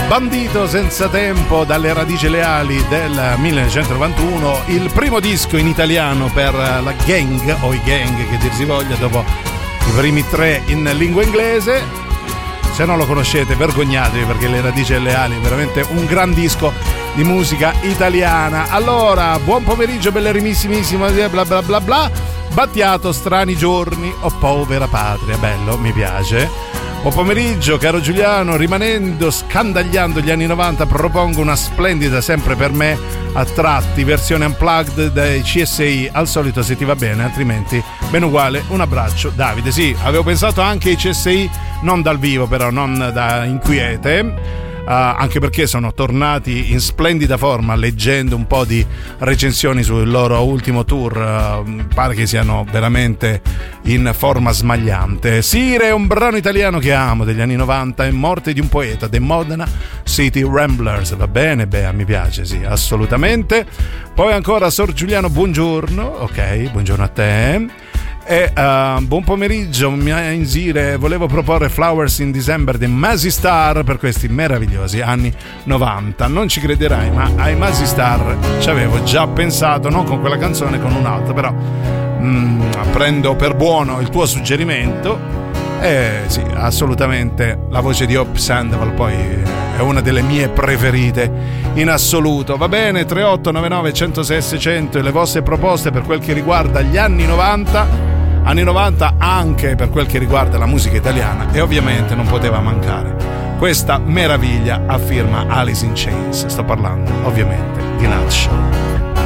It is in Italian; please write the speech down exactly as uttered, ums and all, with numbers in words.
Bandito senza tempo, dalle radici leali del millenovecentonovantuno, il primo disco in italiano per la gang, o i gang che dir si voglia, dopo i primi tre in lingua inglese. Se non lo conoscete vergognatevi, perché le radici leali è veramente un gran disco di musica italiana. Allora, buon pomeriggio bellerimissimo, bla bla bla bla. Battiato strani giorni, o povera patria, bello, mi piace. Buon pomeriggio caro Giuliano, rimanendo scandagliando gli anni novanta, propongo una splendida, sempre per me a tratti, versione unplugged dai C S I, al solito se ti va bene, altrimenti bene uguale. Un abbraccio Davide. Sì, avevo pensato anche ai C S I, non dal vivo però, non da inquiete. Uh, anche perché sono tornati in splendida forma, leggendo un po' di recensioni sul loro ultimo tour. Uh, pare che siano veramente in forma smagliante. Sire è un brano italiano che amo degli anni novanta, è Morte di un poeta, The Modena City Ramblers. Va bene, beh, mi piace, sì, assolutamente. Poi ancora Sor Giuliano, buongiorno. Ok, buongiorno a te. E uh, buon pomeriggio, Insire, volevo proporre Flowers in December di Mazzy Star per questi meravigliosi anni novanta. Non ci crederai, ma ai Mazzy Star ci avevo già pensato, non con quella canzone, con un'altra, però mm, prendo per buono il tuo suggerimento. E sì, assolutamente la voce di Hope Sandoval poi è una delle mie preferite in assoluto. Va bene, tre otto nove nove uno zero sei seicento e le vostre proposte per quel che riguarda gli anni novanta. Anni novanta anche per quel che riguarda la musica italiana, e ovviamente non poteva mancare questa meraviglia a firma Alice in Chains. Sto parlando ovviamente di Nutshell.